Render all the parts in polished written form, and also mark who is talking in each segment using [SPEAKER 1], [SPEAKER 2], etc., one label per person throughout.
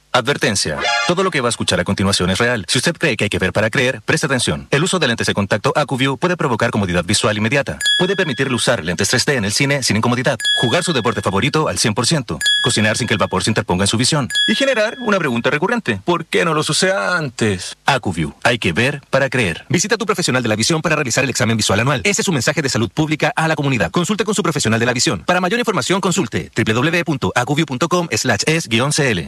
[SPEAKER 1] Advertencia. Todo lo que va a escuchar a continuación es real. Si usted cree que hay que ver para creer, preste atención. El uso de lentes de contacto AcuView puede provocar comodidad visual inmediata. Puede permitirle usar lentes 3D en el cine sin incomodidad. Jugar su deporte favorito al 100%. Cocinar sin que el vapor se interponga en su visión. Y generar una pregunta recurrente. ¿Por qué no los usé antes? AcuView. Hay que ver para creer. Visita a tu profesional de la visión para realizar el examen visual anual. Ese es un mensaje de salud pública a la comunidad. Consulte con su profesional de la visión. Para mayor información, consulte www.acuview.com/es-cl.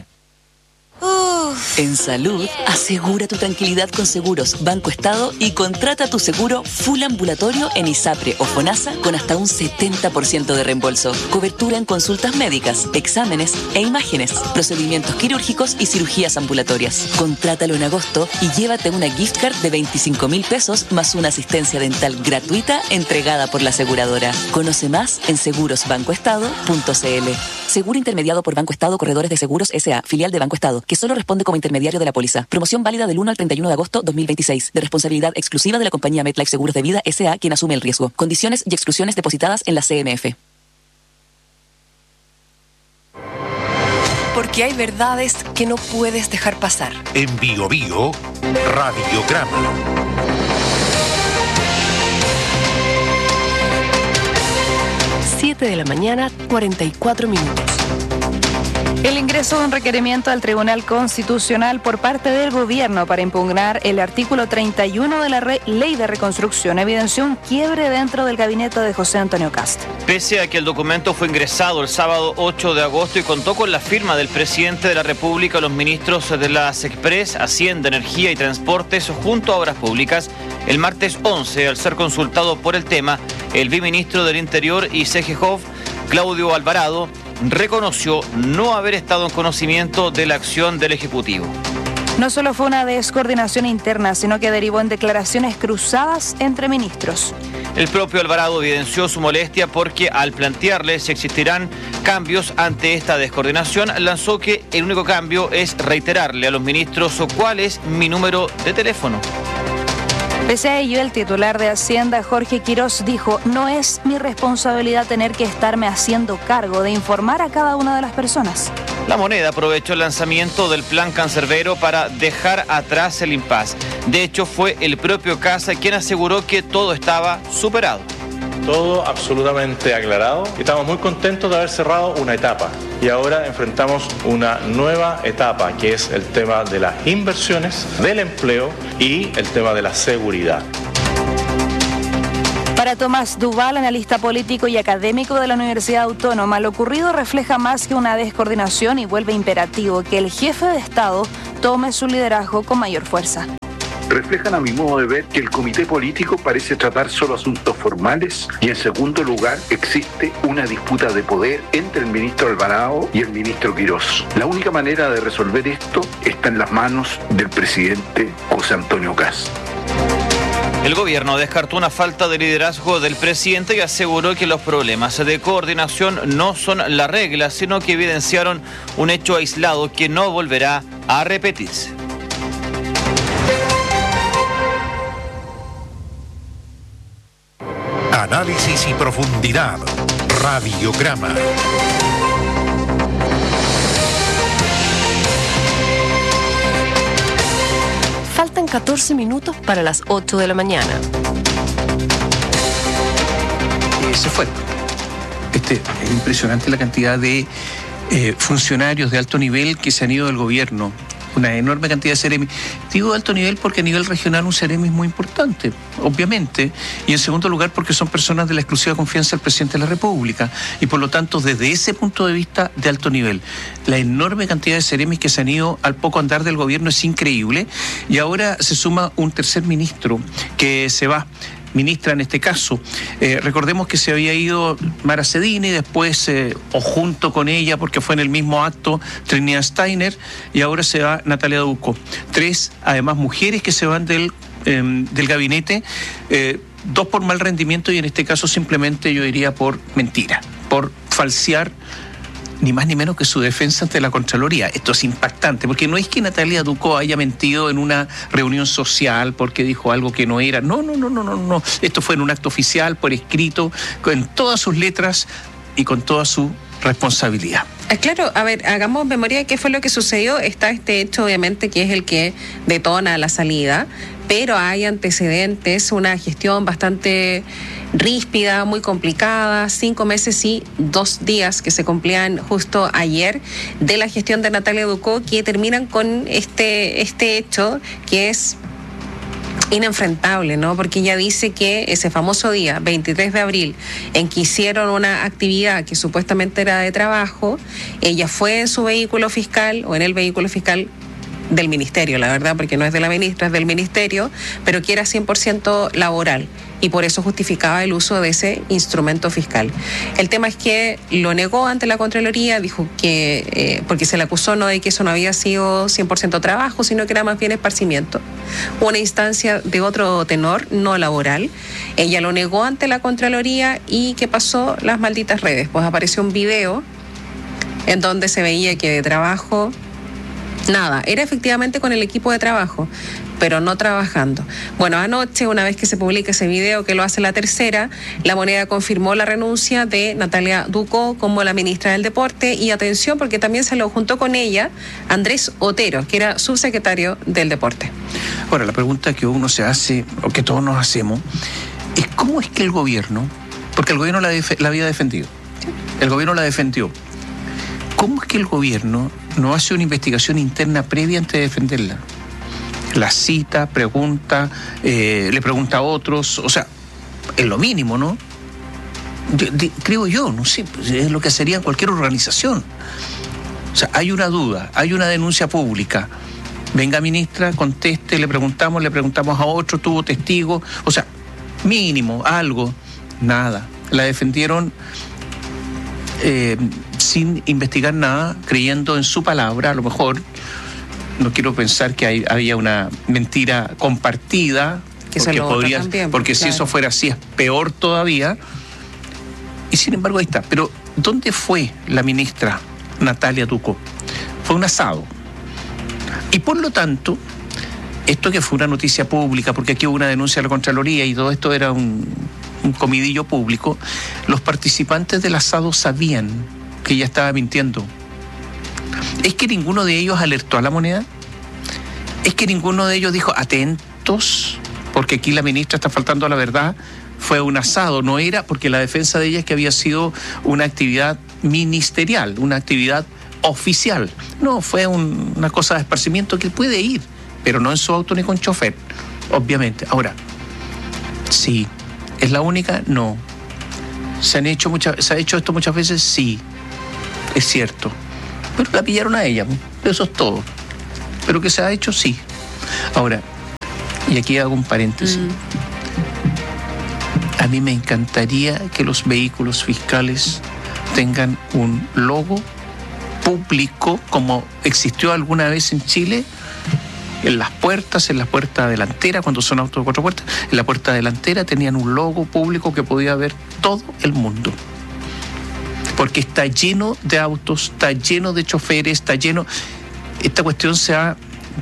[SPEAKER 2] En salud, asegura tu tranquilidad con Seguros Banco Estado y contrata tu seguro full ambulatorio en ISAPRE o FONASA con hasta un 70% de reembolso. Cobertura en consultas médicas, exámenes e imágenes, procedimientos quirúrgicos y cirugías ambulatorias. Contrátalo en agosto y llévate una gift card de 25.000 pesos más una asistencia dental gratuita entregada por la aseguradora. Conoce más en segurosbancoestado.cl. Seguro intermediado por Banco Estado Corredores de Seguros S.A., filial de Banco Estado, que solo responde como intermediario de la póliza. Promoción válida del 1 al 31 de agosto 2026. De responsabilidad exclusiva de la compañía MetLife Seguros de Vida S.A., quien asume el riesgo. Condiciones y exclusiones depositadas en la CMF.
[SPEAKER 3] Porque hay verdades que no puedes dejar pasar.
[SPEAKER 4] En Bio Bio, Radiograma.
[SPEAKER 3] 7 de la mañana, 44 minutos.
[SPEAKER 5] El ingreso de un requerimiento al Tribunal Constitucional por parte del gobierno para impugnar el artículo 31 de la Ley de Reconstrucción evidenció un quiebre dentro del gabinete de José Antonio Kast.
[SPEAKER 6] Pese a que el documento fue ingresado el sábado 8 de agosto y contó con la firma del presidente de la República, los ministros de la SECPRES, Hacienda, Energía y Transportes, junto a Obras Públicas, el martes 11, al ser consultado por el tema, el viceministro del Interior y CGJOF, Claudio Alvarado, reconoció no haber estado en conocimiento de la acción del Ejecutivo.
[SPEAKER 5] No solo fue una descoordinación interna, sino que derivó en declaraciones cruzadas entre ministros.
[SPEAKER 6] El propio Alvarado evidenció su molestia porque al plantearle si existirán cambios ante esta descoordinación, lanzó que el único cambio es reiterarle a los ministros cuál es mi número de teléfono.
[SPEAKER 5] Pese a ello, el titular de Hacienda, Jorge Quirós, dijo: no es mi responsabilidad tener que estarme haciendo cargo de informar a cada una de las personas.
[SPEAKER 6] La Moneda aprovechó el lanzamiento del plan Cancerbero para dejar atrás el impasse. De hecho, fue el propio Casa quien aseguró que todo estaba superado.
[SPEAKER 7] Todo absolutamente aclarado y estamos muy contentos de haber cerrado una etapa y ahora enfrentamos una nueva etapa, que es el tema de las inversiones, del empleo y el tema de la seguridad.
[SPEAKER 5] Para Tomás Duval, analista político y académico de la Universidad Autónoma, lo ocurrido refleja más que una descoordinación y vuelve imperativo que el jefe de Estado tome su liderazgo con mayor fuerza.
[SPEAKER 8] Reflejan, a mi modo de ver, que el comité político parece tratar solo asuntos formales y, en segundo lugar, existe una disputa de poder entre el ministro Alvarado y el ministro Quirós. La única manera de resolver esto está en las manos del presidente José Antonio Kast.
[SPEAKER 6] El gobierno descartó una falta de liderazgo del presidente y aseguró que los problemas de coordinación no son la regla, sino que evidenciaron un hecho aislado que no volverá a repetirse.
[SPEAKER 4] Análisis y profundidad. Radiograma.
[SPEAKER 3] Faltan 14 minutos para las 8 de la mañana.
[SPEAKER 9] Se fue. Es impresionante la cantidad de funcionarios de alto nivel que se han ido del gobierno. Una enorme cantidad de seremis. Digo de alto nivel porque a nivel regional un seremi es muy importante, obviamente. Y en segundo lugar porque son personas de la exclusiva confianza del presidente de la República. Y por lo tanto, desde ese punto de vista, de alto nivel. La enorme cantidad de seremis que se han ido al poco andar del gobierno es increíble. Y ahora se suma un tercer ministro que se va. Ministra en este caso. Recordemos que se había ido Mara Cedini, después, o junto con ella, porque fue en el mismo acto, Trinidad Steiner, y ahora se va Natalia Ducco. 3, además, mujeres que se van del gabinete, 2 por mal rendimiento y en este caso simplemente yo diría por mentira, por falsear ni más ni menos que su defensa ante la Contraloría. Esto es impactante, porque no es que Natalia Ducco haya mentido en una reunión social porque dijo algo que no era. No. Esto fue en un acto oficial, por escrito, con todas sus letras y con toda su responsabilidad.
[SPEAKER 10] Claro, a ver, hagamos memoria de qué fue lo que sucedió. Está este hecho, obviamente, que es el que detona la salida, pero hay antecedentes, una gestión bastante ríspida, muy complicada, 5 meses y 2 días que se cumplían justo ayer de la gestión de Natalia Ducó, que terminan con este hecho que es inenfrentable, ¿no? Porque ella dice que ese famoso día, 23 de abril, en que hicieron una actividad que supuestamente era de trabajo, ella fue en su vehículo fiscal o en el vehículo fiscal del ministerio, la verdad, porque no es de la ministra, es del ministerio, pero que era 100% laboral y por eso justificaba el uso de ese instrumento fiscal. El tema es que lo negó ante la Contraloría, dijo que, porque se le acusó no de que eso no había sido 100% trabajo, sino que era más bien esparcimiento, una instancia de otro tenor, no laboral. Ella lo negó ante la Contraloría y ¿qué pasó? Las malditas redes. Pues apareció un video en donde se veía que de trabajo nada, era efectivamente con el equipo de trabajo, pero no trabajando. Bueno, anoche, una vez que se publica ese video, que lo hace La Tercera, La Moneda confirmó la renuncia de Natalia Ducó como la ministra del Deporte, y atención, porque también se lo juntó con ella Andrés Otero, que era subsecretario del Deporte.
[SPEAKER 9] Ahora, la pregunta que uno se hace, o que todos nos hacemos, es cómo es que el gobierno, porque el gobierno la había defendido, el gobierno la defendió, ¿cómo es que el gobierno no hace una investigación interna previa antes de defenderla? La cita, pregunta, le pregunta a otros, o sea, es lo mínimo, ¿no? Creo yo, no sé, pues es lo que sería cualquier organización. O sea, hay una duda, hay una denuncia pública. Venga, ministra, conteste, le preguntamos a otro, tuvo testigo, o sea, mínimo, algo, nada. La defendieron sin investigar nada, creyendo en su palabra. A lo mejor, no quiero pensar que había una mentira compartida, porque si eso fuera así es peor todavía. Y sin embargo ahí está. Pero ¿dónde fue la ministra Natalia Ducó? Fue un asado. Y por lo tanto, esto que fue una noticia pública, porque aquí hubo una denuncia a la Contraloría y todo esto era un comidillo público, los participantes del asado sabían que ella estaba mintiendo. ¿Es que ninguno de ellos alertó a La Moneda? ¿Es que ninguno de ellos dijo, atentos, porque aquí la ministra está faltando a la verdad? Fue un asado, no era, porque la defensa de ella es que había sido una actividad ministerial, una actividad oficial. No, fue una cosa de esparcimiento que puede ir, pero no en su auto ni con chofer, obviamente. Ahora, sí, ¿es la única? No. ¿Se ha hecho esto muchas veces? Sí, es cierto. Pero la pillaron a ella, eso es todo. Pero que se ha hecho, sí. Ahora, y aquí hago un paréntesis. A mí me encantaría que los vehículos fiscales tengan un logo público, como existió alguna vez en Chile, en la puerta delantera, cuando son autos de 4 puertas, en la puerta delantera tenían un logo público que podía ver todo el mundo. Porque está lleno de autos, está lleno de choferes, está lleno... Esta cuestión ha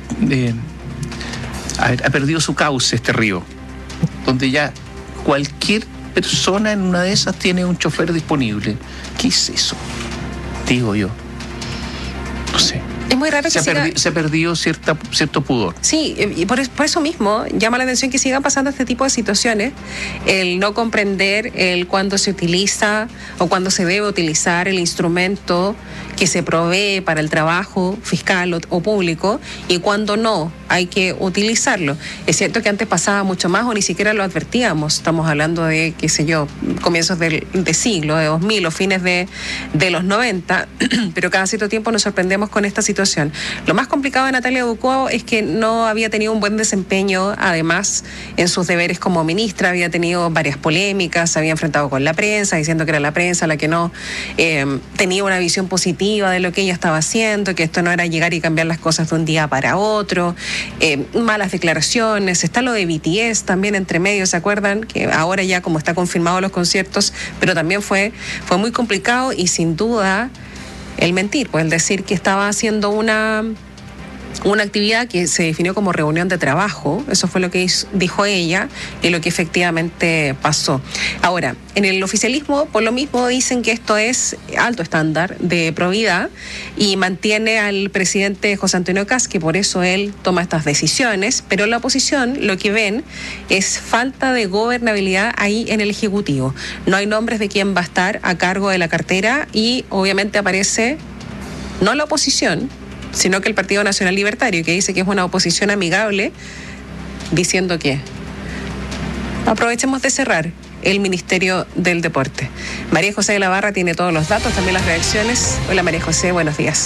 [SPEAKER 9] perdido su cauce, este río, donde ya cualquier persona en una de esas tiene un chofer disponible. ¿Qué es eso? Digo yo. No sé.
[SPEAKER 10] Es muy raro que
[SPEAKER 9] se ha perdido cierto pudor.
[SPEAKER 10] Sí, y por eso mismo llama la atención que sigan pasando este tipo de situaciones, el no comprender el cuándo se utiliza o cuándo se debe utilizar el instrumento que se provee para el trabajo fiscal o público y cuándo no hay que utilizarlo. Es cierto que antes pasaba mucho más o ni siquiera lo advertíamos. Estamos hablando de, qué sé yo, comienzos de siglo, de 2000 o fines de los 90, pero cada cierto tiempo nos sorprendemos con esta situación. Lo más complicado de Natalia Ducó es que no había tenido un buen desempeño, además, en sus deberes como ministra. Había tenido varias polémicas, se había enfrentado con la prensa, diciendo que era la prensa la que no tenía una visión positiva de lo que ella estaba haciendo, que esto no era llegar y cambiar las cosas de un día para otro, malas declaraciones. Está lo de BTS también entre medio, ¿se acuerdan? Que ahora ya como está confirmado los conciertos, pero también fue muy complicado y sin duda el mentir, pues el decir que estaba haciendo una una actividad que se definió como reunión de trabajo, eso fue lo que dijo ella y lo que efectivamente pasó. Ahora, en el oficialismo, por lo mismo, dicen que esto es alto estándar de probidad y mantiene al presidente José Antonio Kast, que por eso él toma estas decisiones, pero la oposición lo que ven es falta de gobernabilidad ahí en el Ejecutivo. No hay nombres de quién va a estar a cargo de la cartera y obviamente aparece no la oposición, sino que el Partido Nacional Libertario, que dice que es una oposición amigable, diciendo que aprovechemos de cerrar el Ministerio del Deporte. María José de la Barra tiene todos los datos, también las reacciones. Hola María José, buenos días.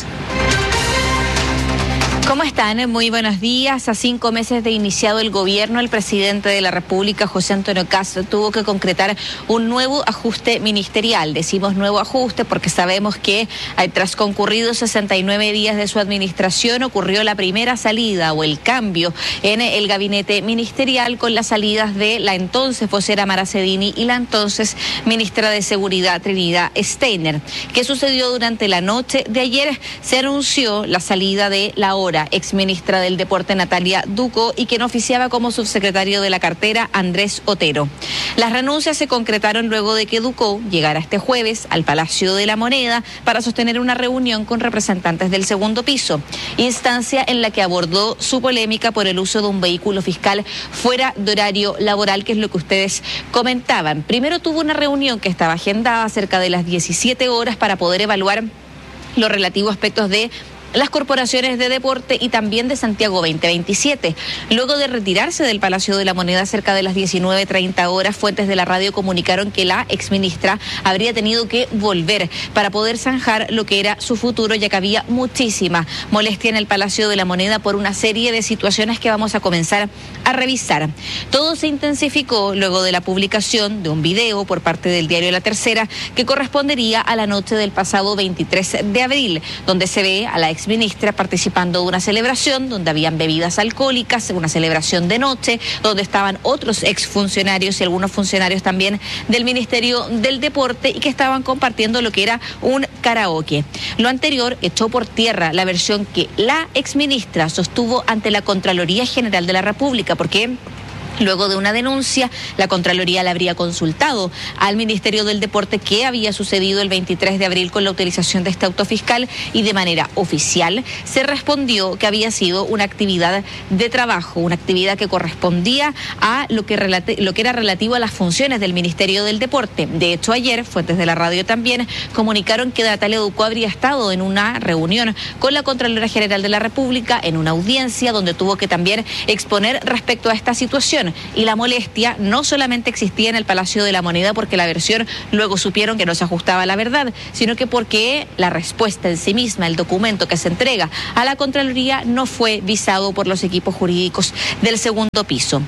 [SPEAKER 11] ¿Cómo están? Muy buenos días. A 5 meses de iniciado el gobierno, el presidente de la República, José Antonio Kast, tuvo que concretar un nuevo ajuste ministerial. Decimos nuevo ajuste porque sabemos que tras concurridos 69 días de su administración ocurrió la primera salida o el cambio en el gabinete ministerial con las salidas de la entonces vocera Mara Cedini y la entonces ministra de Seguridad Trinidad Steiner. ¿Qué sucedió durante la noche de ayer? Se anunció la salida de la ahora exministra del Deporte Natalia Ducó y quien oficiaba como subsecretario de la cartera Andrés Otero. Las renuncias se concretaron luego de que Ducó llegara este jueves al Palacio de la Moneda para sostener una reunión con representantes del segundo piso, instancia en la que abordó su polémica por el uso de un vehículo fiscal fuera de horario laboral, que es lo que ustedes comentaban. Primero tuvo una reunión que estaba agendada cerca de las 17 horas para poder evaluar los relativos aspectos de las corporaciones de deporte y también de Santiago 2027. Luego de retirarse del Palacio de la Moneda cerca de las 19:30 horas, fuentes de la radio comunicaron que la exministra habría tenido que volver para poder zanjar lo que era su futuro, ya que había muchísima molestia en el Palacio de la Moneda por una serie de situaciones que vamos a comenzar a revisar. Todo se intensificó luego de la publicación de un video por parte del diario La Tercera que correspondería a la noche del pasado 23 de abril, donde se ve a la exministra participando de una celebración donde habían bebidas alcohólicas, una celebración de noche, donde estaban otros exfuncionarios y algunos funcionarios también del Ministerio del Deporte y que estaban compartiendo lo que era un karaoke. Lo anterior echó por tierra la versión que la exministra sostuvo ante la Contraloría General de la República, porque luego de una denuncia, la Contraloría le habría consultado al Ministerio del Deporte qué había sucedido el 23 de abril con la utilización de este auto fiscal y de manera oficial se respondió que había sido una actividad de trabajo, una actividad que correspondía a lo que era relativo a las funciones del Ministerio del Deporte. De hecho, ayer, fuentes de la radio también comunicaron que Natalia Ducó habría estado en una reunión con la Contralora General de la República, en una audiencia donde tuvo que también exponer respecto a esta situación. Y la molestia no solamente existía en el Palacio de la Moneda porque la versión luego supieron que no se ajustaba a la verdad, sino que porque la respuesta en sí misma, el documento que se entrega a la Contraloría, no fue visado por los equipos jurídicos del segundo piso.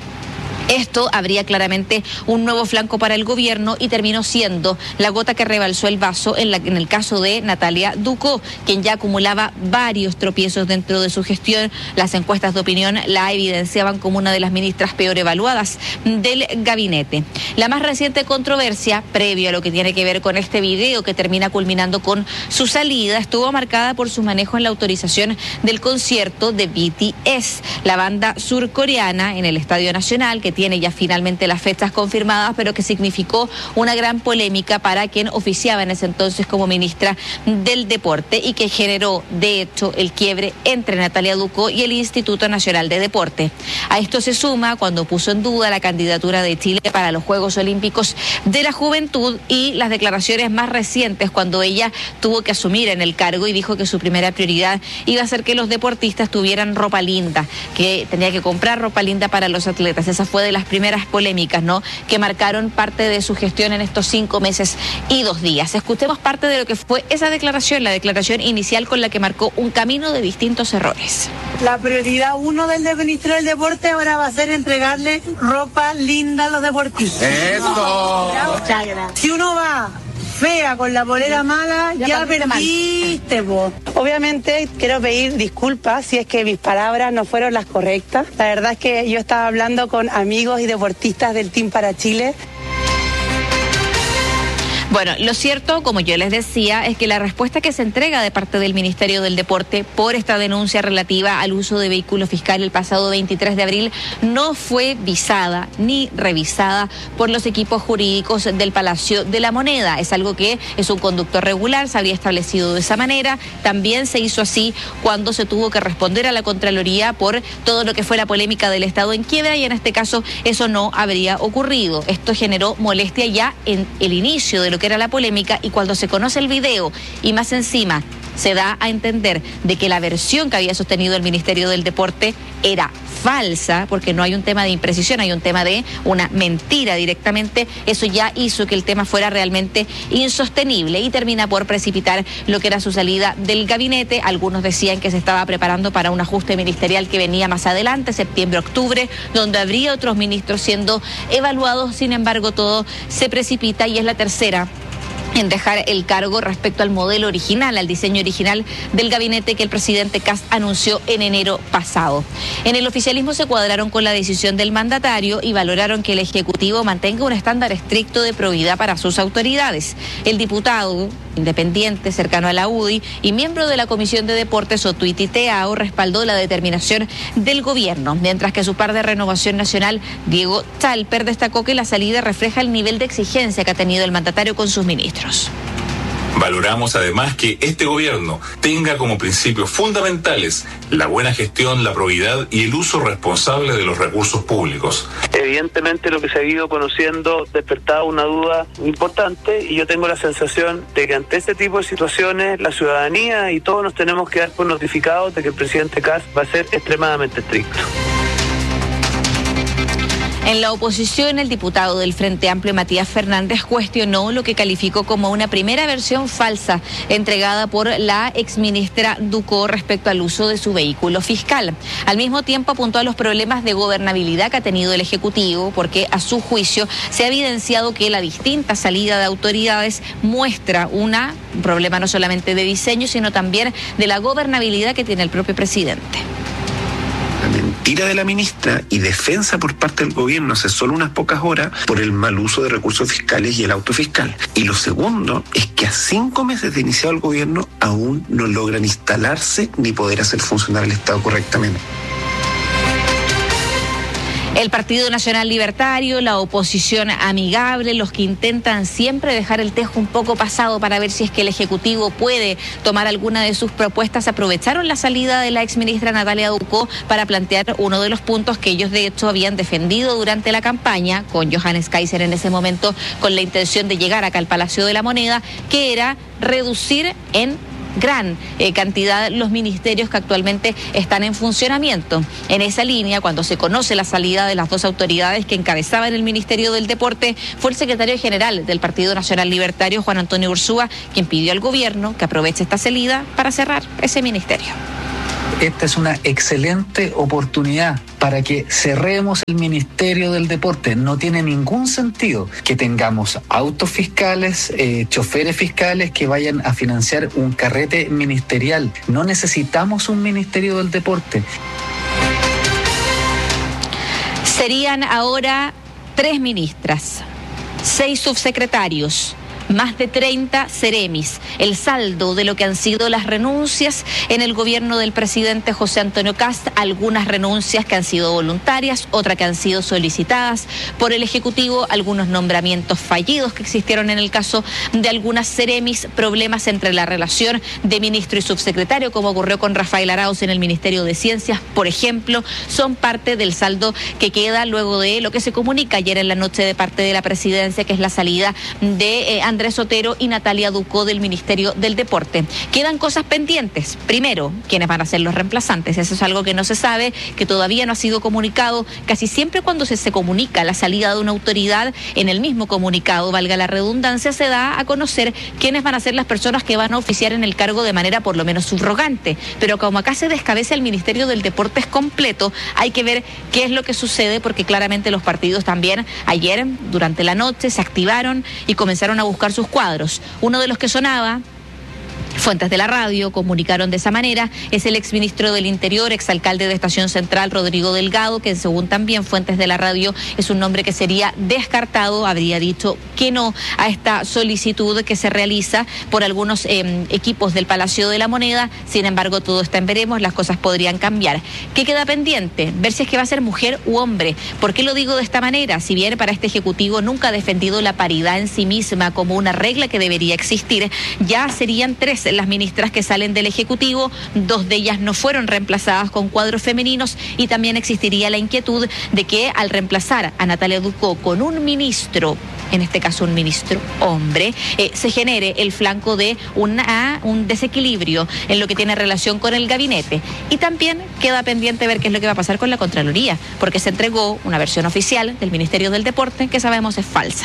[SPEAKER 11] Esto abría claramente un nuevo flanco para el gobierno y terminó siendo la gota que rebalsó el vaso en el caso de Natalia Ducó, quien ya acumulaba varios tropiezos dentro de su gestión. Las encuestas de opinión la evidenciaban como una de las ministras peor evaluadas del gabinete. La más reciente controversia, previo a lo que tiene que ver con este video que termina culminando con su salida, estuvo marcada por su manejo en la autorización del concierto de BTS, la banda surcoreana, en el Estadio Nacional, que tiene ya finalmente las fechas confirmadas, pero que significó una gran polémica para quien oficiaba en ese entonces como ministra del Deporte y que generó, de hecho, el quiebre entre Natalia Ducó y el Instituto Nacional de Deporte. A esto se suma cuando puso en duda la candidatura de Chile para los Juegos Olímpicos de la Juventud y las declaraciones más recientes cuando ella tuvo que asumir en el cargo y dijo que su primera prioridad iba a ser que los deportistas tuvieran ropa linda, que tenía que comprar ropa linda para los atletas. Esa fue de las primeras polémicas, ¿no?, que marcaron parte de su gestión en estos 5 meses y 2 días. Escuchemos parte de lo que fue esa declaración, la declaración inicial con la que marcó un camino de distintos errores.
[SPEAKER 12] La prioridad 1 del ministro del Deporte ahora va a ser entregarle ropa linda a los deportistas.
[SPEAKER 13] ¡Eso!
[SPEAKER 12] Muchas gracias. Si uno va fea con la polera mala, ya perdiste vos. Obviamente quiero pedir disculpas si es que mis palabras no fueron las correctas. La verdad es que yo estaba hablando con amigos y deportistas del Team para Chile.
[SPEAKER 11] Bueno, lo cierto, como yo les decía, es que la respuesta que se entrega de parte del Ministerio del Deporte por esta denuncia relativa al uso de vehículo fiscal el pasado 23 de abril no fue visada ni revisada por los equipos jurídicos del Palacio de la Moneda. Es algo que es un conducto regular, se habría establecido de esa manera. También se hizo así cuando se tuvo que responder a la Contraloría por todo lo que fue la polémica del Estado en quiebra, y en este caso eso no habría ocurrido. Esto generó molestia ya en el inicio de lo que era la polémica, y cuando se conoce el video y más encima se da a entender de que la versión que había sostenido el Ministerio del Deporte era falsa, porque no hay un tema de imprecisión, hay un tema de una mentira directamente, eso ya hizo que el tema fuera realmente insostenible y termina por precipitar lo que era su salida del gabinete. Algunos decían que se estaba preparando para un ajuste ministerial que venía más adelante, septiembre, octubre, donde habría otros ministros siendo evaluados. Sin embargo, todo se precipita y es la tercera en dejar el cargo respecto al modelo original, al diseño original del gabinete que el presidente Kast anunció en enero pasado. En el oficialismo se cuadraron con la decisión del mandatario y valoraron que el Ejecutivo mantenga un estándar estricto de probidad para sus autoridades. El diputado independiente cercano a la UDI y miembro de la Comisión de Deportes, Otuiti Teao, respaldó la determinación del gobierno, mientras que su par de Renovación Nacional, Diego Chalper, destacó que la salida refleja el nivel de exigencia que ha tenido el mandatario con sus ministros.
[SPEAKER 13] Valoramos además que este gobierno tenga como principios fundamentales la buena gestión, la probidad y el uso responsable de los recursos públicos.
[SPEAKER 14] Evidentemente lo que se ha ido conociendo despertaba una duda importante, y yo tengo la sensación de que ante este tipo de situaciones la ciudadanía y todos nos tenemos que dar por notificados de que el presidente Kast va a ser extremadamente estricto.
[SPEAKER 11] En la oposición, el diputado del Frente Amplio, Matías Fernández, cuestionó lo que calificó como una primera versión falsa entregada por la exministra Ducó respecto al uso de su vehículo fiscal. Al mismo tiempo, apuntó a los problemas de gobernabilidad que ha tenido el Ejecutivo, porque a su juicio se ha evidenciado que la distinta salida de autoridades muestra un problema no solamente de diseño, sino también de la gobernabilidad que tiene el propio presidente.
[SPEAKER 15] La mentira de la ministra y defensa por parte del gobierno hace solo unas pocas horas por el mal uso de recursos fiscales y el auto fiscal. Y lo segundo es que a 5 meses de iniciado el gobierno aún no logran instalarse ni poder hacer funcionar el Estado correctamente.
[SPEAKER 11] El Partido Nacional Libertario, la oposición amigable, los que intentan siempre dejar el tejo un poco pasado para ver si es que el Ejecutivo puede tomar alguna de sus propuestas, aprovecharon la salida de la exministra Natalia Ducó para plantear uno de los puntos que ellos de hecho habían defendido durante la campaña, con Johannes Kaiser en ese momento, con la intención de llegar acá al Palacio de la Moneda, que era reducir en gran cantidad los ministerios que actualmente están en funcionamiento. En esa línea, cuando se conoce la salida de las dos autoridades que encabezaban el Ministerio del Deporte, fue el secretario general del Partido Nacional Libertario, Juan Antonio Ursúa, quien pidió al gobierno que aproveche esta salida para cerrar ese ministerio.
[SPEAKER 16] Esta es una excelente oportunidad para que cerremos el Ministerio del Deporte. No tiene ningún sentido que tengamos autos fiscales, choferes fiscales que vayan a financiar un carrete ministerial. No necesitamos un Ministerio del Deporte.
[SPEAKER 11] Serían ahora 3 ministras, 6 subsecretarios, más de 30 seremis, el saldo de lo que han sido las renuncias en el gobierno del presidente José Antonio Kast, algunas renuncias que han sido voluntarias, otras que han sido solicitadas por el Ejecutivo, algunos nombramientos fallidos que existieron en el caso de algunas seremis, problemas entre la relación de ministro y subsecretario, como ocurrió con Rafael Arauz en el Ministerio de Ciencias, por ejemplo, son parte del saldo que queda luego de lo que se comunica ayer en la noche de parte de la presidencia, que es la salida de Andrés Otero y Natalia Ducó del Ministerio del Deporte. Quedan cosas pendientes. Primero, ¿quiénes van a ser los reemplazantes? Eso es algo que no se sabe, que todavía no ha sido comunicado. Casi siempre cuando se comunica la salida de una autoridad, en el mismo comunicado, valga la redundancia, se da a conocer quiénes van a ser las personas que van a oficiar en el cargo de manera por lo menos subrogante. Pero como acá se descabeza el Ministerio del Deporte es completo, hay que ver qué es lo que sucede, porque claramente los partidos también ayer, durante la noche, se activaron y comenzaron a buscar sus cuadros. Uno de los que sonaba Fuentes de la radio comunicaron de esa manera. Es el exministro del Interior, exalcalde de Estación Central, Rodrigo Delgado, que según también fuentes de la radio es un nombre que sería descartado, habría dicho que no a esta solicitud que se realiza por algunos equipos del Palacio de la Moneda. Sin embargo, todo está en veremos, las cosas podrían cambiar. ¿Qué queda pendiente? Ver si es que va a ser mujer u hombre. ¿Por qué lo digo de esta manera? Si bien para este Ejecutivo nunca ha defendido la paridad en sí misma como una regla que debería existir, ya serían 3 las ministras que salen del Ejecutivo, 2 de ellas no fueron reemplazadas con cuadros femeninos y también existiría la inquietud de que al reemplazar a Natalia Ducó con un ministro, en este caso un ministro hombre, se genere el flanco de un desequilibrio en lo que tiene relación con el gabinete. Y también queda pendiente ver qué es lo que va a pasar con la Contraloría, porque se entregó una versión oficial del Ministerio del Deporte que sabemos es falsa.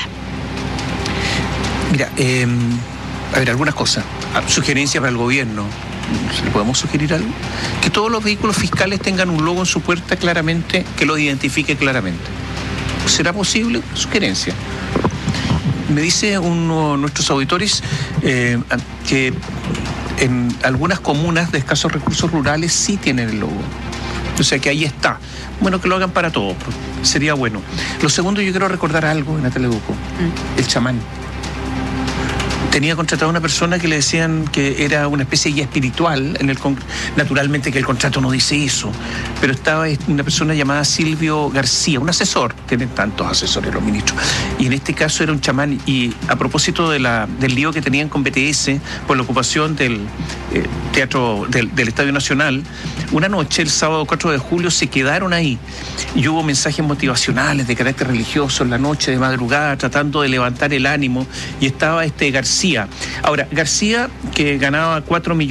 [SPEAKER 9] Mira, a ver, algunas cosas. Sugerencia para el gobierno. ¿Le podemos sugerir algo? Que todos los vehículos fiscales tengan un logo en su puerta claramente, que los identifique claramente. ¿Será posible? Sugerencia. Me dice uno de nuestros auditores que en algunas comunas de escasos recursos rurales sí tienen el logo. O sea que ahí está. Bueno, que lo hagan para todos. Sería bueno. Lo segundo, yo quiero recordar algo, Natalia Ducó. El chamán. Tenía contratado a una persona que le decían que era una especie de guía espiritual. Naturalmente que el contrato no dice eso, pero estaba una persona llamada Silvio García, un asesor. Tienen tantos asesores los ministros. Y en este caso era un chamán. Y a propósito del lío que tenían con BTS por la ocupación del teatro del Estadio Nacional, una noche, el sábado 4 de julio, se quedaron ahí. Y hubo mensajes motivacionales de carácter religioso en la noche de madrugada, tratando de levantar el ánimo. Y estaba García. Ahora, García, que ganaba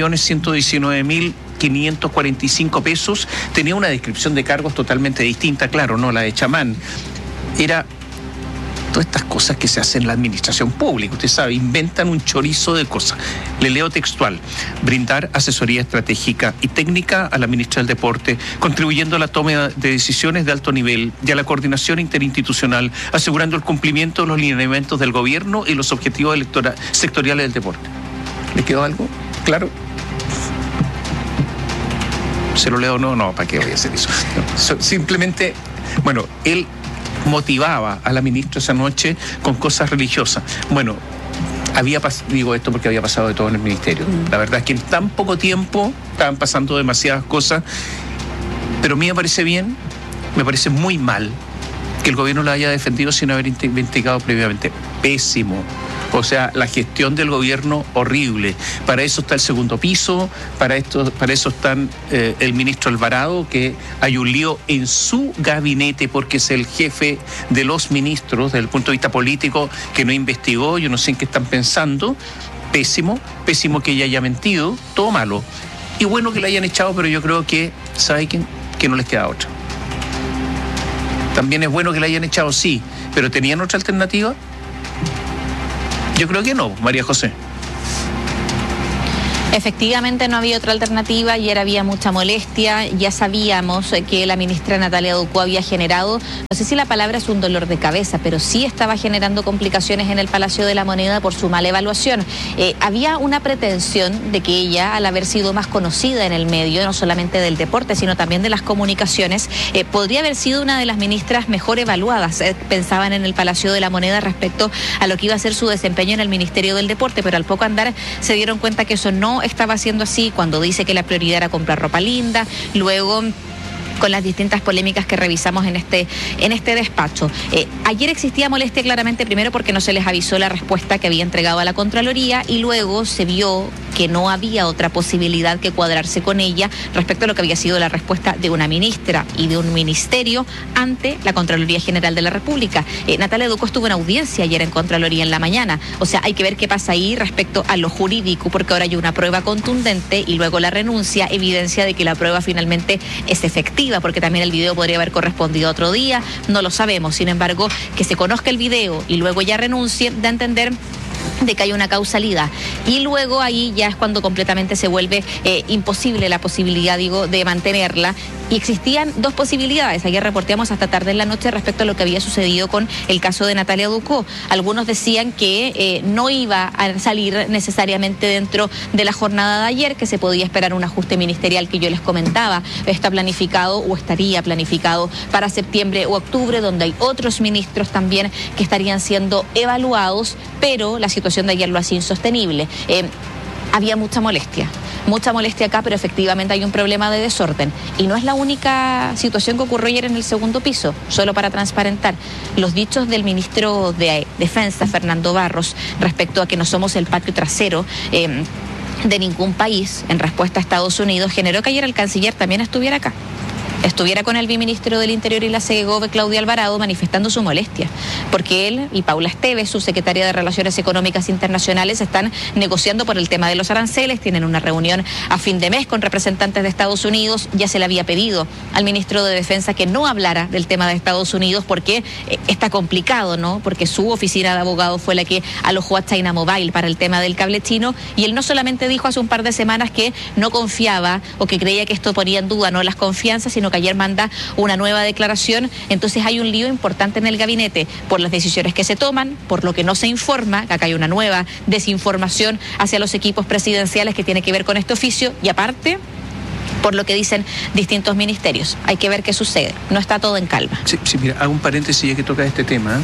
[SPEAKER 9] 4.119.545 pesos, tenía una descripción de cargos totalmente distinta, claro, no la de chamán. Era todas estas cosas que se hacen en la administración pública, usted sabe, inventan un chorizo de cosas. Le leo textual: brindar asesoría estratégica y técnica a la ministra del Deporte, contribuyendo a la toma de decisiones de alto nivel y a la coordinación interinstitucional, asegurando el cumplimiento de los lineamientos del gobierno y los objetivos sectoriales del deporte. ¿Le quedó algo claro? ¿Se lo leo? No, ¿para qué voy a hacer eso? No, simplemente, bueno, él motivaba a la ministra esa noche con cosas religiosas. Bueno, digo esto porque había pasado de todo en el ministerio. La verdad es que en tan poco tiempo estaban pasando demasiadas cosas, pero a mí me parece bien, me parece muy mal que el gobierno la haya defendido sin haber investigado previamente. Pésimo. O sea, la gestión del gobierno horrible. Para eso está el segundo piso, para eso están el ministro Alvarado, que hay un lío en su gabinete porque es el jefe de los ministros desde el punto de vista político, que no investigó. Yo no sé en qué están pensando. Pésimo que ella haya mentido, todo malo. Y bueno que la hayan echado, pero yo creo que, ¿sabe quién? Que no les queda otra. También es bueno que la hayan echado, sí, pero ¿tenían otra alternativa? Yo creo que no, María José.
[SPEAKER 11] Efectivamente no había otra alternativa. Ayer había mucha molestia. Ya sabíamos que la ministra Natalia Ducó había generado, no sé si la palabra es un dolor de cabeza, pero sí estaba generando complicaciones en el Palacio de la Moneda por su mala evaluación. Había una pretensión de que ella, al haber sido más conocida en el medio, no solamente del deporte, sino también de las comunicaciones, podría haber sido una de las ministras mejor evaluadas. Pensaban en el Palacio de la Moneda respecto a lo que iba a ser su desempeño en el Ministerio del Deporte, pero al poco andar se dieron cuenta que eso no estaba siendo así, cuando dice que la prioridad era comprar ropa linda, luego con las distintas polémicas que revisamos en este despacho. Ayer existía molestia claramente, primero porque no se les avisó la respuesta que había entregado a la Contraloría y luego se vio que no había otra posibilidad que cuadrarse con ella respecto a lo que había sido la respuesta de una ministra y de un ministerio ante la Contraloría General de la República. Natalia Ducó estuvo en audiencia ayer en Contraloría en la mañana, o sea, hay que ver qué pasa ahí respecto a lo jurídico, porque ahora hay una prueba contundente y luego la renuncia, evidencia de que la prueba finalmente es efectiva, porque también el video podría haber correspondido otro día, no lo sabemos. Sin embargo, que se conozca el video y luego ya renuncie, da a entender de que hay una causalidad, y luego ahí ya es cuando completamente se vuelve imposible la posibilidad, de mantenerla. Y existían dos posibilidades. Ayer reporteamos hasta tarde en la noche respecto a lo que había sucedido con el caso de Natalia Ducó. Algunos decían que no iba a salir necesariamente dentro de la jornada de ayer, que se podía esperar un ajuste ministerial que yo les comentaba. Está planificado o estaría planificado para septiembre o octubre, donde hay otros ministros también que estarían siendo evaluados, pero la situación de ayer lo hacía insostenible. Había mucha molestia acá, pero efectivamente hay un problema de desorden. Y no es la única situación que ocurrió ayer en el segundo piso. Solo para transparentar, los dichos del ministro de Defensa, Fernando Barros, respecto a que no somos el patio trasero de ningún país, en respuesta a Estados Unidos, generó que ayer el canciller también estuviera acá. Estuviera con el viceministro del Interior y la CEGOVE, Claudia Alvarado, manifestando su molestia, porque él y Paula Esteves, su secretaria de Relaciones Económicas Internacionales, están negociando por el tema de los aranceles, tienen una reunión a fin de mes con representantes de Estados Unidos. Ya se le había pedido al ministro de Defensa que no hablara del tema de Estados Unidos porque está complicado, ¿no? Porque su oficina de abogados fue la que alojó a China Mobile para el tema del cable chino, y él no solamente dijo hace un par de semanas que no confiaba o que creía que esto ponía en duda no las confianzas, sino que ayer manda una nueva declaración. Entonces hay un lío importante en el gabinete por las decisiones que se toman, por lo que no se informa, que acá hay una nueva desinformación hacia los equipos presidenciales que tiene que ver con este oficio, y aparte por lo que dicen distintos ministerios. Hay que ver qué sucede, no está todo en calma.
[SPEAKER 9] Sí, mira, hago un paréntesis ya que toca este tema.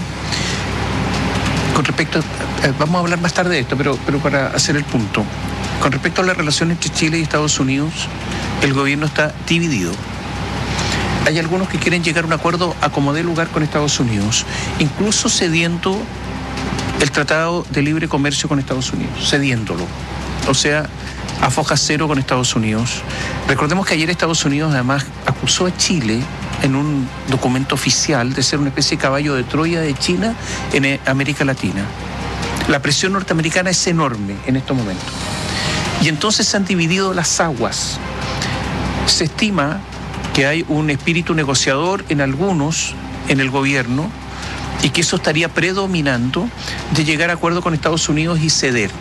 [SPEAKER 9] Con respecto, vamos a hablar más tarde de esto, pero para hacer el punto. Con respecto a la relación entre Chile y Estados Unidos, el gobierno está dividido. Hay algunos que quieren llegar a un acuerdo a como dé lugar con Estados Unidos, incluso cediendo el Tratado de Libre Comercio con Estados Unidos, cediéndolo. O sea, a foja cero con Estados Unidos. Recordemos que ayer Estados Unidos además acusó a Chile en un documento oficial de ser una especie de caballo de Troya de China en América Latina. La presión norteamericana es enorme en estos momentos. Y entonces se han dividido las aguas. Se estima que hay un espíritu negociador en algunos, en el gobierno, y que eso estaría predominando de llegar a acuerdo con Estados Unidos y ceder.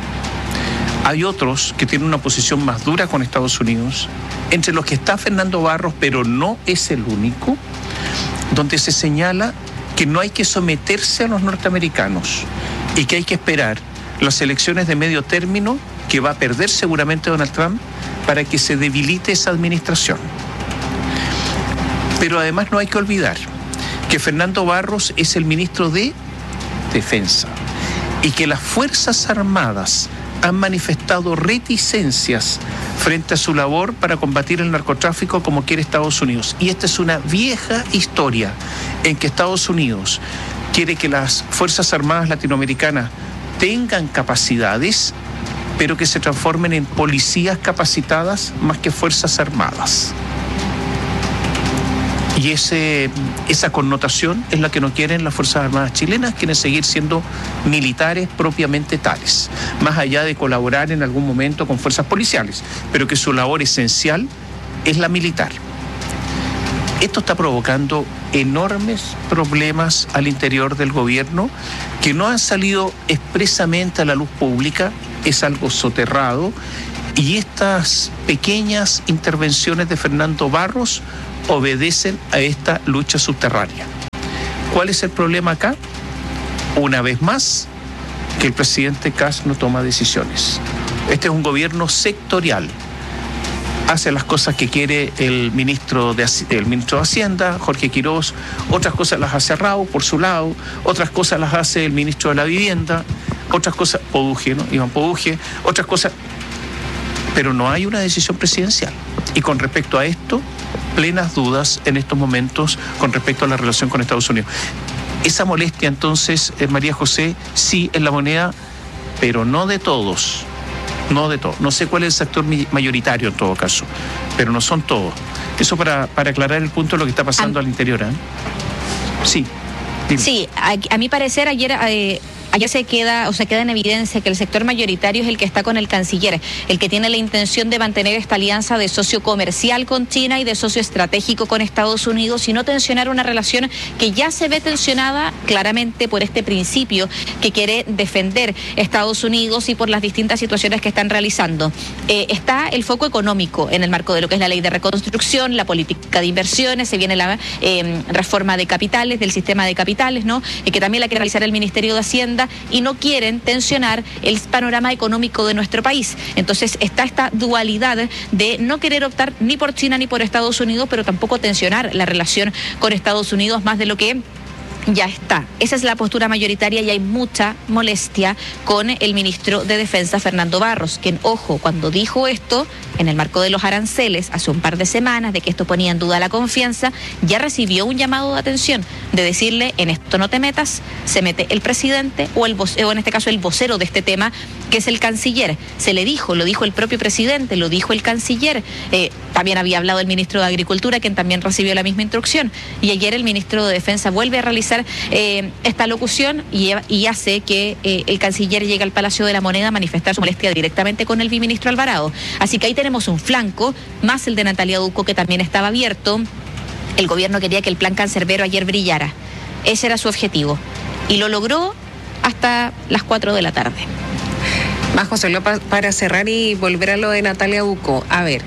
[SPEAKER 9] Hay otros que tienen una posición más dura con Estados Unidos, entre los que está Fernando Barros, pero no es el único, donde se señala que no hay que someterse a los norteamericanos y que hay que esperar las elecciones de medio término, que va a perder seguramente Donald Trump, para que se debilite esa administración. Pero además no hay que olvidar que Fernando Barros es el ministro de Defensa y que las Fuerzas Armadas han manifestado reticencias frente a su labor para combatir el narcotráfico como quiere Estados Unidos. Y esta es una vieja historia en que Estados Unidos quiere que las Fuerzas Armadas latinoamericanas tengan capacidades, pero que se transformen en policías capacitadas más que Fuerzas Armadas. Y esa connotación es la que no quieren las Fuerzas Armadas chilenas, quieren seguir siendo militares propiamente tales, más allá de colaborar en algún momento con fuerzas policiales, pero que su labor esencial es la militar. Esto está provocando enormes problemas al interior del gobierno que no han salido expresamente a la luz pública, es algo soterrado, y estas pequeñas intervenciones de Fernando Barros obedecen a esta lucha subterránea. ¿Cuál es el problema acá? Una vez más, que el presidente Kast no toma decisiones. Este es un gobierno sectorial. Hace las cosas que quiere el ministro de Hacienda, Jorge Quirós, otras cosas las hace Raúl por su lado, otras cosas las hace el ministro de la Vivienda, otras cosas, Poduje, ¿no? Iván Poduje, otras cosas, pero no hay una decisión presidencial. Y con respecto a esto, plenas dudas en estos momentos con respecto a la relación con Estados Unidos. Esa molestia entonces, María José, sí es la moneda, pero no de todos. No de todos. No sé cuál es el sector mayoritario en todo caso, pero no son todos. Eso para aclarar el punto de lo que está pasando al interior, ¿eh? Sí. Dime.
[SPEAKER 11] Sí, a mi parecer ayer Aquí se queda en evidencia que el sector mayoritario es el que está con el canciller, el que tiene la intención de mantener esta alianza de socio comercial con China y de socio estratégico con Estados Unidos y no tensionar una relación que ya se ve tensionada claramente por este principio que quiere defender Estados Unidos y por las distintas situaciones que están realizando. Está el foco económico en el marco de lo que es la ley de reconstrucción, la política de inversiones, se viene la reforma de capitales, del sistema de capitales, ¿no? Que también la quiere realizar el Ministerio de Hacienda y no quieren tensionar el panorama económico de nuestro país. Entonces está esta dualidad de no querer optar ni por China ni por Estados Unidos, pero tampoco tensionar la relación con Estados Unidos más de lo que ya está. Esa es la postura mayoritaria y hay mucha molestia con el ministro de Defensa, Fernando Barros, quien, ojo, cuando dijo esto, en el marco de los aranceles, hace un par de semanas, de que esto ponía en duda la confianza, ya recibió un llamado de atención, de decirle, en esto no te metas, se mete el presidente o en este caso el vocero de este tema, que es el canciller. Se le dijo, lo dijo el propio presidente, lo dijo el canciller, también había hablado el ministro de Agricultura, quien también recibió la misma instrucción, y ayer el ministro de Defensa vuelve a realizar esta locución y hace que el canciller llegue al Palacio de la Moneda a manifestar su molestia directamente con el viceministro Alvarado. Así que ahí tenemos un flanco, más el de Natalia Ducó, que también estaba abierto. El gobierno quería que el plan cancerbero ayer brillara. Ese era su objetivo. Y lo logró hasta las 4 de la tarde.
[SPEAKER 10] Más, José, para cerrar y volver a lo de Natalia Ducó. A ver,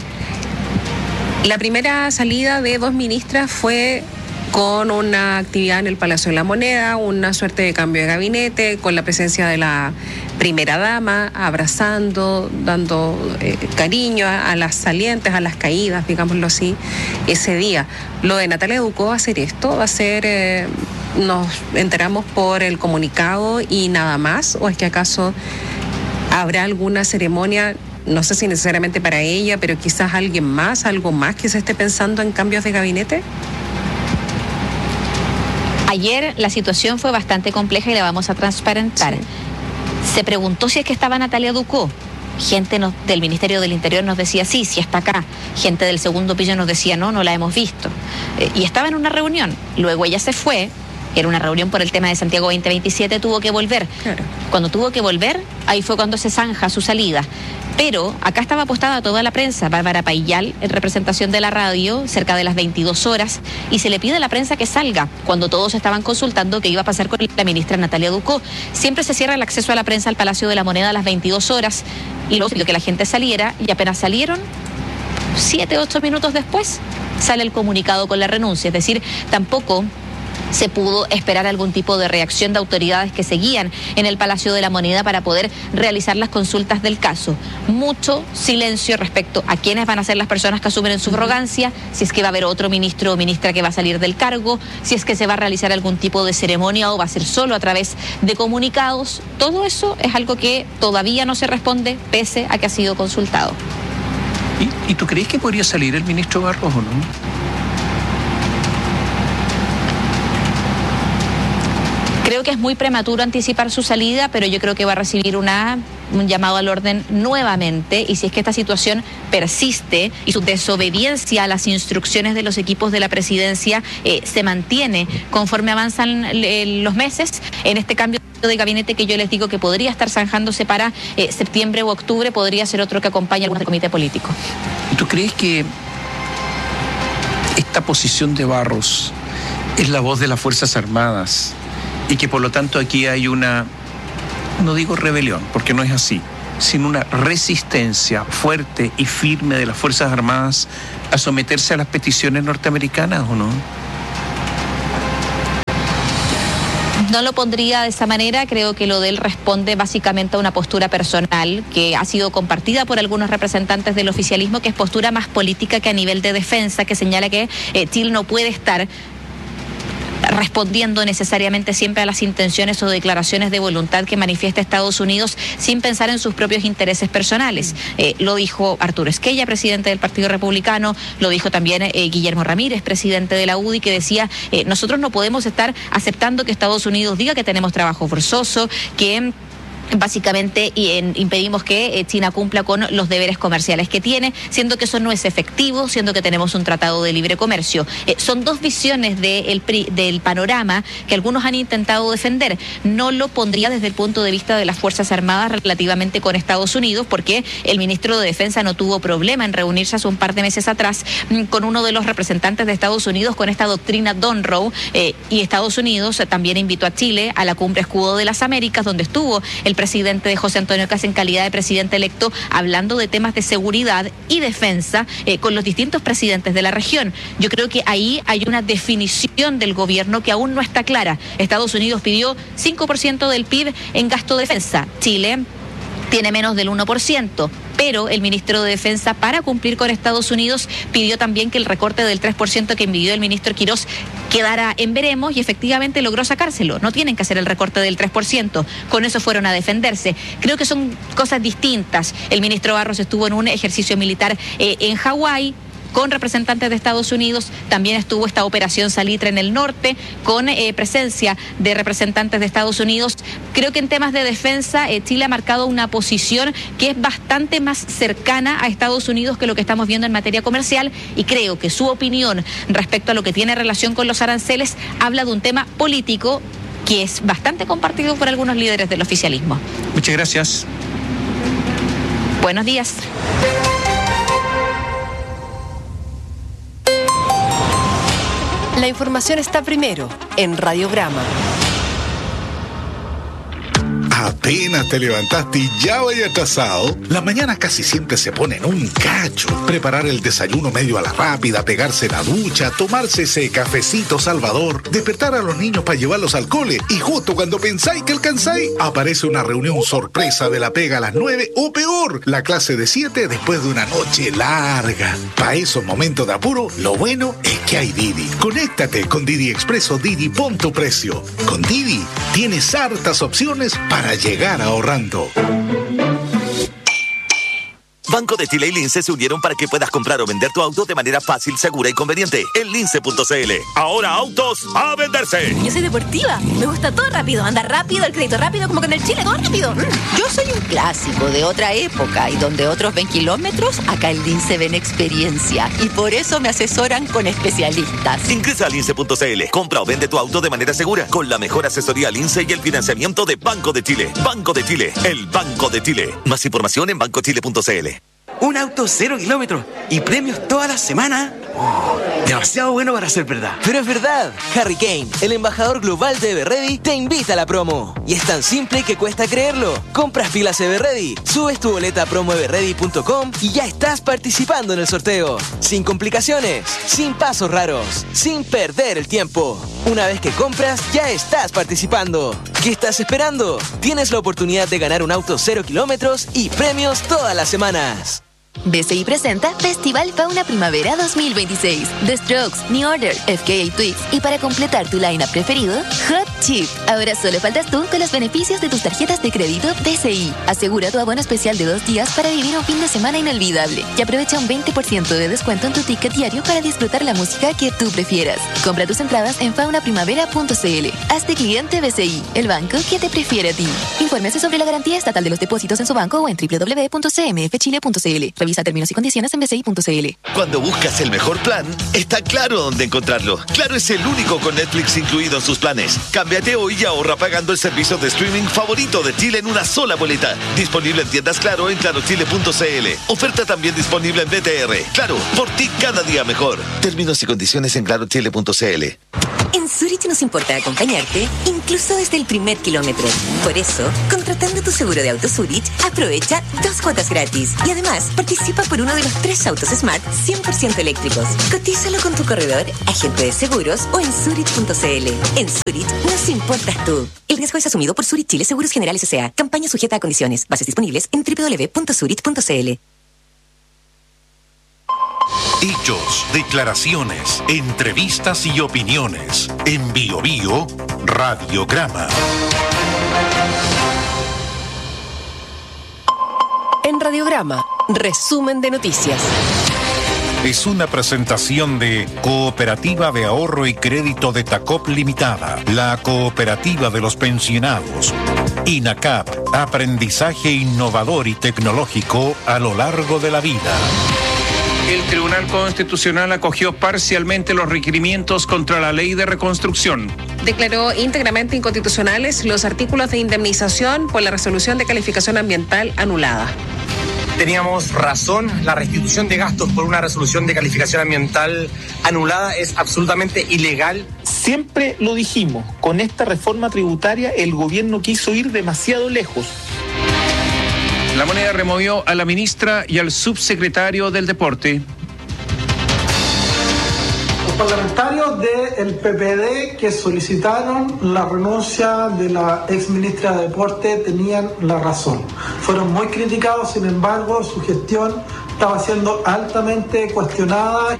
[SPEAKER 10] la primera salida de dos ministras fue con una actividad en el Palacio de la Moneda, una suerte de cambio de gabinete, con la presencia de la primera dama, abrazando, dando cariño a las salientes, a las caídas, digámoslo así, ese día. Lo de Natalia Ducó va a ser esto, va a ser, nos enteramos por el comunicado y nada más, o es que acaso habrá alguna ceremonia, no sé si necesariamente para ella, pero quizás alguien más, algo más que se esté pensando en cambios de gabinete.
[SPEAKER 11] Ayer la situación fue bastante compleja y la vamos a transparentar. Sí. Se preguntó si es que estaba Natalia Ducó. Gente del Ministerio del Interior nos decía sí está acá. Gente del segundo piso nos decía no la hemos visto. Y estaba en una reunión. Luego ella se fue. Era una reunión por el tema de Santiago 2027, tuvo que volver. Claro. Cuando tuvo que volver, ahí fue cuando se zanja su salida. Pero acá estaba apostada toda la prensa, Bárbara Paillal, en representación de la radio, cerca de las 22 horas, y se le pide a la prensa que salga, cuando todos estaban consultando qué iba a pasar con la ministra Natalia Ducó. Siempre se cierra el acceso a la prensa al Palacio de la Moneda a las 22 horas, y luego pidió que la gente saliera, y apenas salieron, 7-8 minutos después, sale el comunicado con la renuncia. Es decir, tampoco se pudo esperar algún tipo de reacción de autoridades que seguían en el Palacio de la Moneda para poder realizar las consultas del caso. Mucho silencio respecto a quiénes van a ser las personas que asumen en subrogancia, si es que va a haber otro ministro o ministra que va a salir del cargo, si es que se va a realizar algún tipo de ceremonia o va a ser solo a través de comunicados. Todo eso es algo que todavía no se responde pese a que ha sido consultado.
[SPEAKER 9] ¿Y tú crees que podría salir el ministro Barros o no?
[SPEAKER 11] Creo que es muy prematuro anticipar su salida, pero yo creo que va a recibir un llamado al orden nuevamente, y si es que esta situación persiste y su desobediencia a las instrucciones de los equipos de la presidencia se mantiene conforme avanzan los meses, en este cambio de gabinete que yo les digo que podría estar zanjándose para septiembre u octubre, podría ser otro que acompañe al comité político.
[SPEAKER 9] ¿Tú crees que esta posición de Barros es la voz de las Fuerzas Armadas y que por lo tanto aquí hay una, no digo rebelión, porque no es así, sino una resistencia fuerte y firme de las Fuerzas Armadas a someterse a las peticiones norteamericanas, o no?
[SPEAKER 11] No lo pondría de esa manera, creo que lo de él responde básicamente a una postura personal que ha sido compartida por algunos representantes del oficialismo, que es postura más política que a nivel de defensa, que señala que Chile no puede estar respondiendo necesariamente siempre a las intenciones o declaraciones de voluntad que manifiesta Estados Unidos sin pensar en sus propios intereses personales. Lo dijo Arturo Esquella, presidente del Partido Republicano, lo dijo también Guillermo Ramírez, presidente de la UDI, que decía, nosotros no podemos estar aceptando que Estados Unidos diga que tenemos trabajo forzoso, que básicamente impedimos que China cumpla con los deberes comerciales que tiene, siendo que eso no es efectivo, siendo que tenemos un tratado de libre comercio. Son dos visiones del panorama que algunos han intentado defender. No lo pondría desde el punto de vista de las Fuerzas Armadas relativamente con Estados Unidos, porque el ministro de Defensa no tuvo problema en reunirse hace un par de meses atrás con uno de los representantes de Estados Unidos con esta doctrina Donroe, y Estados Unidos también invitó a Chile a la Cumbre Escudo de las Américas, donde estuvo el presidente de José Antonio Kast en calidad de presidente electo, hablando de temas de seguridad y defensa con los distintos presidentes de la región. Yo creo que ahí hay una definición del gobierno que aún no está clara. Estados Unidos pidió 5% del PIB en gasto de defensa. Chile tiene menos del 1%, pero el ministro de Defensa, para cumplir con Estados Unidos, pidió también que el recorte del 3% que envió el ministro Quirós quedara en veremos, y efectivamente logró sacárselo. No tienen que hacer el recorte del 3%. Con eso fueron a defenderse. Creo que son cosas distintas. El ministro Barros estuvo en un ejercicio militar en Hawái, con representantes de Estados Unidos. También estuvo esta operación Salitre en el norte, con presencia de representantes de Estados Unidos. Creo que en temas de defensa, Chile ha marcado una posición que es bastante más cercana a Estados Unidos que lo que estamos viendo en materia comercial, y creo que su opinión respecto a lo que tiene relación con los aranceles habla de un tema político que es bastante compartido por algunos líderes del oficialismo.
[SPEAKER 9] Muchas gracias.
[SPEAKER 11] Buenos días.
[SPEAKER 3] La información está primero en Radiograma.
[SPEAKER 17] Apenas te levantaste y ya vaya atrasado. Las mañanas casi siempre se ponen un cacho. Preparar el desayuno medio a la rápida, pegarse la ducha, tomarse ese cafecito salvador, despertar a los niños para llevarlos al cole, y justo cuando pensáis que alcanzáis, aparece una reunión sorpresa de la pega a las 9, o peor, la clase de 7 después de una noche larga. Para esos momentos de apuro, lo bueno es que hay Didi. Conéctate con Didi Expreso. Didi, pon tu precio. Con Didi tienes hartas opciones para llegar ahorrando.
[SPEAKER 18] Banco de Chile y Lince se unieron para que puedas comprar o vender tu auto de manera fácil, segura y conveniente en lince.cl. Ahora autos a venderse.
[SPEAKER 19] Yo soy deportiva, me gusta todo rápido, andar rápido, el crédito rápido, como que en el Chile todo rápido.
[SPEAKER 20] Yo soy un clásico de otra época, y donde otros ven kilómetros, acá en Lince ven experiencia, y por eso me asesoran con especialistas.
[SPEAKER 18] Ingresa a lince.cl, compra o vende tu auto de manera segura, con la mejor asesoría Lince y el financiamiento de Banco de Chile. Banco de Chile, el Banco de Chile. Más información en bancochile.cl.
[SPEAKER 21] Un auto 0 kilómetros y premios toda la semana. Demasiado bueno para ser verdad.
[SPEAKER 22] Pero es verdad. Harry Kane, el embajador global de Everready, te invita a la promo. Y es tan simple que cuesta creerlo. Compras pilas Everready, subes tu boleta a promoeverready.com y ya estás participando en el sorteo. Sin complicaciones, sin pasos raros, sin perder el tiempo. Una vez que compras, ya estás participando. ¿Qué estás esperando? Tienes la oportunidad de ganar un auto 0 kilómetros y premios todas las semanas.
[SPEAKER 20] BCI presenta Festival Fauna Primavera 2026. The Strokes, New Order, FKA Twigs, y para completar tu line-up preferido, Hot Chip. Ahora solo faltas tú con los beneficios de tus tarjetas de crédito BCI. Asegura tu abono especial de 2 días para vivir un fin de semana inolvidable y aprovecha un 20% de descuento en tu ticket diario para disfrutar la música que tú prefieras. Compra tus entradas en faunaprimavera.cl. Hazte cliente BCI, el banco que te prefiere a ti. Infórmese sobre la garantía estatal de los depósitos en su banco o en www.cmfchile.cl. Revisa términos y condiciones en bci.cl.
[SPEAKER 18] Cuando buscas el mejor plan, está claro dónde encontrarlo. Claro es el único con Netflix incluido en sus planes. Cámbiate hoy y ahorra pagando el servicio de streaming favorito de Chile en una sola boleta. Disponible en tiendas Claro en clarochile.cl. Oferta también disponible en BTR. Claro, por ti cada día mejor. Términos y condiciones en clarochile.cl.
[SPEAKER 19] En Zurich nos importa acompañarte, incluso desde el primer kilómetro. Por eso, contratando tu seguro de auto Zurich, aprovecha 2 cuotas gratis. Y además, participa por uno de los 3 autos Smart 100% eléctricos. Cotízalo con tu corredor, agente de seguros o en Zurich.cl. En Zurich nos importas tú. El riesgo es asumido por Zurich Chile Seguros Generales S.A. Campaña sujeta a condiciones. Bases disponibles en www.zurich.cl.
[SPEAKER 4] Hechos, declaraciones, entrevistas y opiniones. En Bio Bio, Radiograma.
[SPEAKER 3] En Radiograma, resumen de noticias.
[SPEAKER 4] es una presentación de Cooperativa de Ahorro y Crédito de Tacop Limitada, la cooperativa de los pensionados. INACAP, aprendizaje innovador y tecnológico a lo largo de la vida.
[SPEAKER 9] El Tribunal Constitucional acogió parcialmente los requerimientos contra la ley de reconstrucción.
[SPEAKER 10] Declaró íntegramente inconstitucionales los artículos de indemnización por la resolución de calificación ambiental anulada.
[SPEAKER 1] Teníamos razón, la restitución de gastos por una resolución de calificación ambiental anulada es absolutamente ilegal.
[SPEAKER 2] Siempre lo dijimos, con esta reforma tributaria el gobierno quiso ir demasiado lejos.
[SPEAKER 9] La Moneda removió a la ministra y al subsecretario del Deporte.
[SPEAKER 23] Los parlamentarios del PPD que solicitaron la renuncia de la exministra de Deporte tenían la razón. Fueron muy criticados, sin embargo, su gestión estaba siendo altamente cuestionada.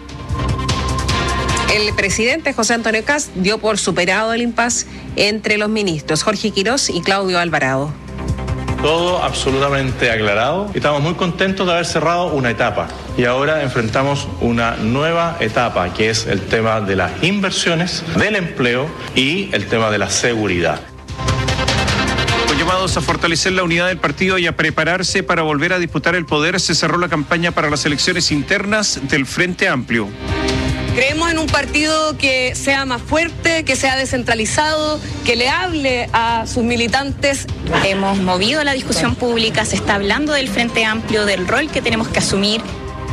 [SPEAKER 10] El presidente José Antonio Kast dio por superado el impasse entre los ministros Jorge Quirós y Claudio Alvarado.
[SPEAKER 7] Todo absolutamente aclarado y estamos muy contentos de haber cerrado una etapa y ahora enfrentamos una nueva etapa que es el tema de las inversiones, del empleo y el tema de la seguridad.
[SPEAKER 9] Con llamados a fortalecer la unidad del partido y a prepararse para volver a disputar el poder, se cerró la campaña para las elecciones internas del Frente Amplio.
[SPEAKER 24] Creemos en un partido que sea más fuerte, que sea descentralizado, que le hable a sus militantes.
[SPEAKER 25] Hemos movido la discusión pública, se está hablando del Frente Amplio, del rol que tenemos que asumir.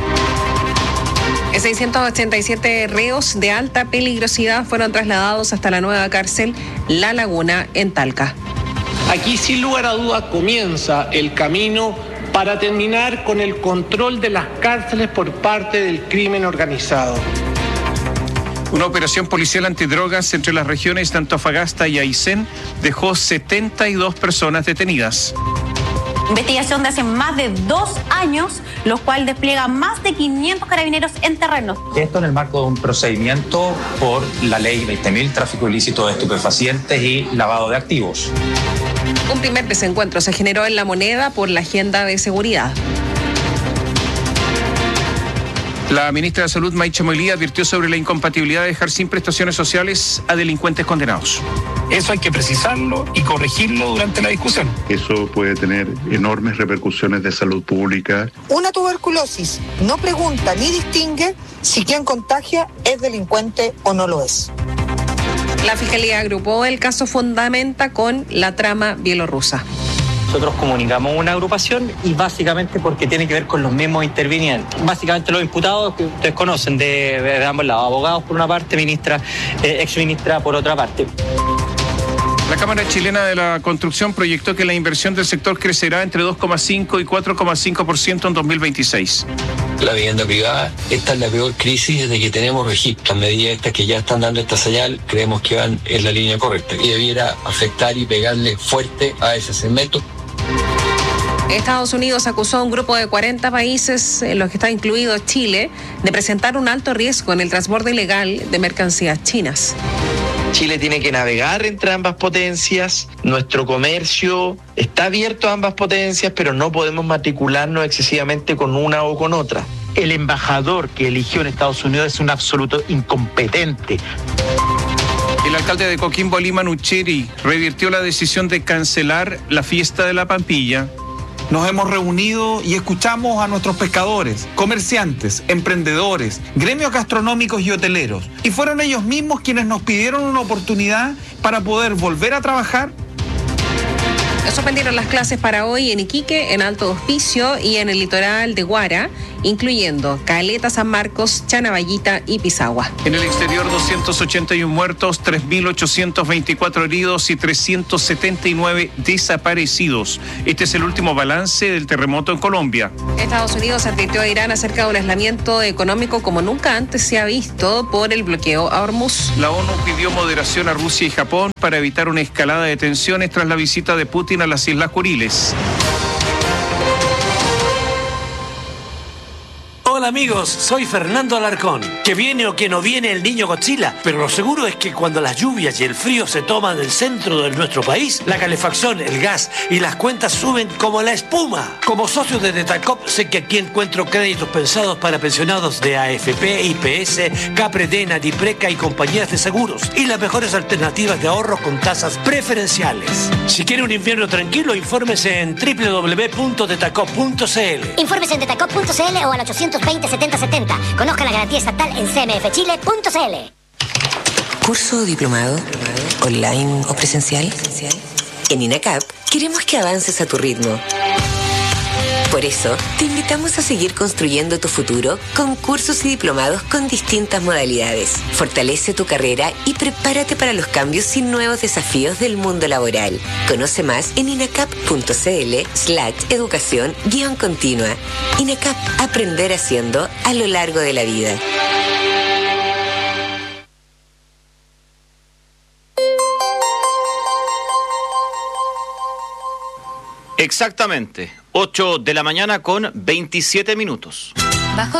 [SPEAKER 10] 687 reos de alta peligrosidad fueron trasladados hasta la nueva cárcel La Laguna en Talca.
[SPEAKER 2] Aquí sin lugar a dudas comienza el camino para terminar con el control de las cárceles por parte del crimen organizado.
[SPEAKER 9] Una operación policial antidrogas entre las regiones de Antofagasta y Aysén dejó 72 personas detenidas.
[SPEAKER 26] Investigación de hace más de 2 años, lo cual despliega más de 500 carabineros en terreno.
[SPEAKER 27] Esto en el marco de un procedimiento por la ley 20.000, tráfico ilícito de estupefacientes y lavado de activos.
[SPEAKER 10] Un primer desencuentro se generó en La Moneda por la agenda de seguridad.
[SPEAKER 9] La ministra de Salud, Maicha Moilí, advirtió sobre la incompatibilidad de dejar sin prestaciones sociales a delincuentes condenados.
[SPEAKER 1] Eso hay que precisarlo y corregirlo durante la discusión.
[SPEAKER 28] Eso puede tener enormes repercusiones de salud pública.
[SPEAKER 29] Una tuberculosis no pregunta ni distingue si quien contagia es delincuente o no lo es.
[SPEAKER 10] La Fiscalía agrupó el caso Fundamenta con la trama bielorrusa.
[SPEAKER 30] Nosotros comunicamos una agrupación y básicamente porque tiene que ver con los mismos intervinientes. Básicamente los imputados que ustedes conocen de ambos lados, abogados por una parte, exministra por otra parte.
[SPEAKER 9] La Cámara Chilena de la Construcción proyectó que la inversión del sector crecerá entre 2,5 y 4,5% en 2026.
[SPEAKER 31] La vivienda privada, esta es la peor crisis desde que tenemos registro. Las medidas estas que ya están dando esta señal, creemos que van en la línea correcta y debiera afectar y pegarle fuerte a ese segmento.
[SPEAKER 10] Estados Unidos acusó a un grupo de 40 países, en los que está incluido Chile, de presentar un alto riesgo en el transbordo ilegal de mercancías chinas.
[SPEAKER 32] Chile tiene que navegar entre ambas potencias, nuestro comercio está abierto a ambas potencias, pero no podemos matricularnos excesivamente con una o con otra.
[SPEAKER 2] El embajador que eligió en Estados Unidos es un absoluto incompetente.
[SPEAKER 9] El alcalde de Coquimbo, Lima Nucheri, revirtió la decisión de cancelar la fiesta de la Pampilla.
[SPEAKER 33] Nos hemos reunido y escuchamos a nuestros pescadores, comerciantes, emprendedores, gremios gastronómicos y hoteleros. Y fueron ellos mismos quienes nos pidieron una oportunidad para poder volver a trabajar.
[SPEAKER 10] Suspendieron las clases para hoy en Iquique, en Alto Hospicio y en el litoral de Guara, incluyendo Caleta, San Marcos, Chanaballita y Pisagua.
[SPEAKER 9] En el exterior, 281 muertos, 3.824 heridos y 379 desaparecidos. Este es el último balance del terremoto en Colombia.
[SPEAKER 10] Estados Unidos advirtió a Irán acerca de un aislamiento económico como nunca antes se ha visto por el bloqueo a Hormuz.
[SPEAKER 9] La ONU pidió moderación a Rusia y Japón para evitar una escalada de tensiones tras la visita de Putin a las Islas Kuriles.
[SPEAKER 5] Hola amigos, soy Fernando Alarcón. Que viene o que no viene el niño Godzilla, pero lo seguro es que cuando las lluvias y el frío se toman el centro de nuestro país, la calefacción, el gas y las cuentas suben como la espuma. Como socio de Detacop sé que aquí encuentro créditos pensados para pensionados de AFP, IPS, Capredena, Dipreca y compañías de seguros y las mejores alternativas de ahorro con tasas preferenciales. Si quiere un invierno tranquilo, infórmese en www.detacop.cl.
[SPEAKER 6] Infórmese en detacop.cl o al 820-7070. Conozca la garantía estatal en cmfchile.cl.
[SPEAKER 19] ¿Curso o diplomado? ¿Online o presencial? En INACAP queremos que avances a tu ritmo. Por eso, te invitamos a seguir construyendo tu futuro con cursos y diplomados con distintas modalidades. Fortalece tu carrera y prepárate para los cambios y nuevos desafíos del mundo laboral. Conoce más en inacap.cl/educación-continua. INACAP, aprender haciendo a lo largo de la vida.
[SPEAKER 8] Exactamente, 8 de la mañana con 27 minutos.